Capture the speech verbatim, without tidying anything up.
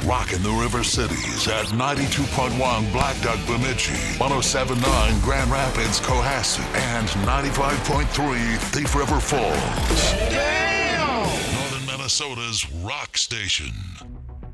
Rocking the River Cities at ninety-two point one Black Duck Bemidji, one oh seven point nine Grand Rapids Cohasset, and ninety-five point three Thief River Falls. Damn! Northern Minnesota's rock station.